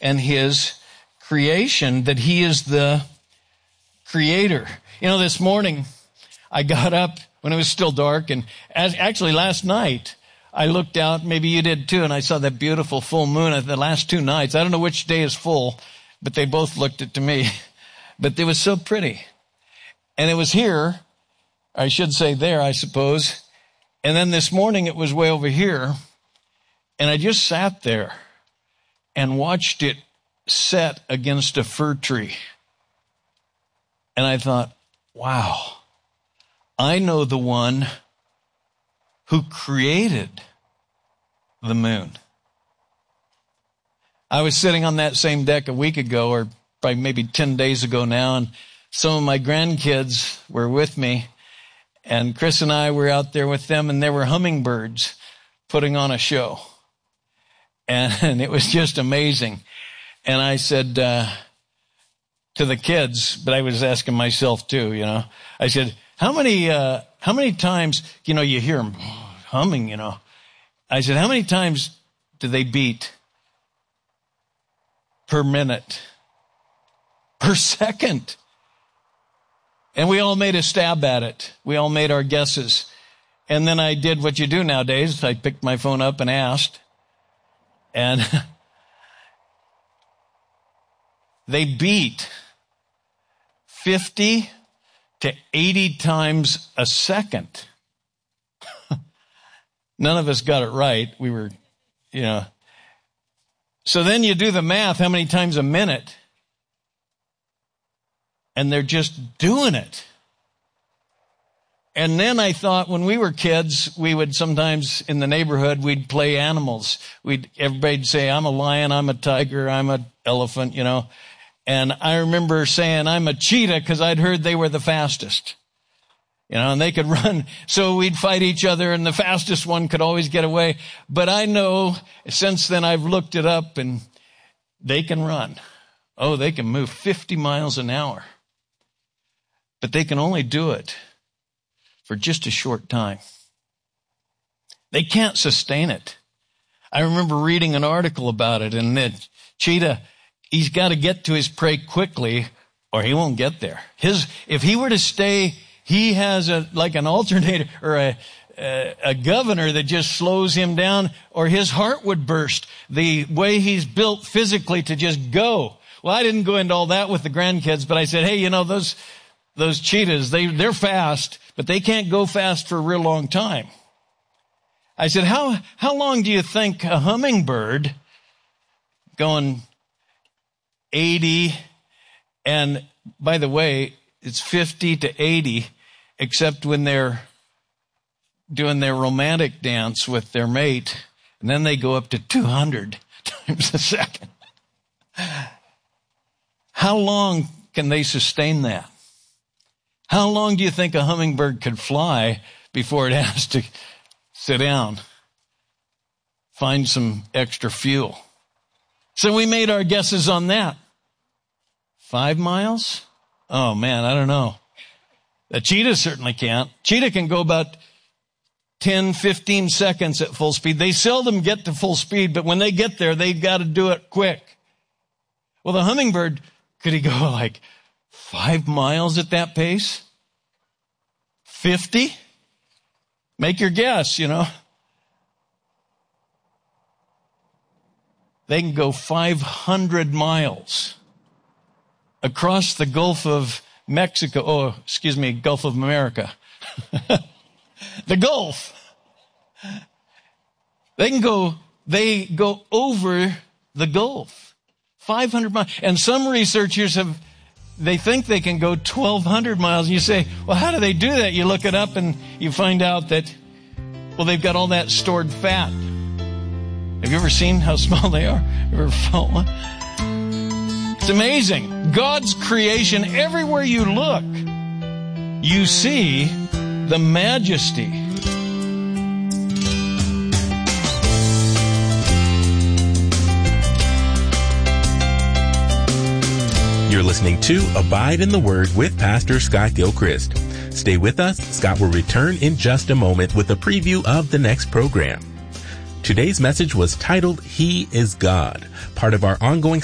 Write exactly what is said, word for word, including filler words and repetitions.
and his creation, that he is the creator. You know, this morning I got up when it was still dark, and as, actually last night I looked out, maybe you did too, and I saw that beautiful full moon of the last two nights. I don't know which day is full, but they both looked it to me. But it was so pretty. And it was here, I should say there, I suppose. And then this morning it was way over here. And I just sat there and watched it set against a fir tree. And I thought, wow, I know the one who created the moon. I was sitting on that same deck a week ago, or probably maybe ten days ago now, and some of my grandkids were with me, and Chris and I were out there with them, and there were hummingbirds putting on a show. And, and it was just amazing. And I said uh, to the kids, but I was asking myself too, you know, I said, how many, uh, how many times, you know, you hear them humming, you know. I said, how many times do they beat per minute, per second? And we all made a stab at it. We all made our guesses. And then I did what you do nowadays. I picked my phone up and asked. And they beat fifty to eighty times a second. None of us got it right. We were, you know. So then you do the math, how many times a minute? And they're just doing it. And then I thought, when we were kids, we would sometimes in the neighborhood, we'd play animals. We'd, everybody'd say, I'm a lion, I'm a tiger, I'm an elephant, you know. And I remember saying, I'm a cheetah, because I'd heard they were the fastest. You know, and they could run. So we'd fight each other, and the fastest one could always get away. But I know, since then I've looked it up, and they can run. Oh, they can move fifty miles an hour. But they can only do it for just a short time. They can't sustain it. I remember reading an article about it, and the cheetah, he's got to get to his prey quickly or he won't get there. His, if he were to stay, he has a, like an alternator or a, a, a governor that just slows him down, or his heart would burst the way he's built physically to just go. Well, I didn't go into all that with the grandkids, but I said, hey, you know, those, those cheetahs, they, they're fast, but they can't go fast for a real long time. I said, how, how long do you think a hummingbird going eighty, and by the way, it's fifty to eighty, except when they're doing their romantic dance with their mate, and then they go up to two hundred times a second. How long can they sustain that? How long do you think a hummingbird could fly before it has to sit down, find some extra fuel? So we made our guesses on that. Five miles? Oh man, I don't know. The cheetah certainly can't. Cheetah can go about ten, fifteen seconds at full speed. They seldom get to full speed, but when they get there, they've got to do it quick. Well, the hummingbird, could he go like five miles at that pace? fifty? Make your guess, you know. They can go five hundred miles across the Gulf of Mexico. Oh, excuse me, Gulf of America. The Gulf. They can go, they go over the Gulf. five hundred miles. And some researchers have, they think they can go twelve hundred miles. And you say, well, how do they do that? You look it up and you find out that, well, they've got all that stored fat. Have you ever seen how small they are? You ever felt one? It's amazing. God's creation, everywhere you look, you see the majesty. You're listening to Abide in the Word with Pastor Scott Gilchrist. Stay with us. Scott will return in just a moment with a preview of the next program. Today's message was titled, He is God, part of our ongoing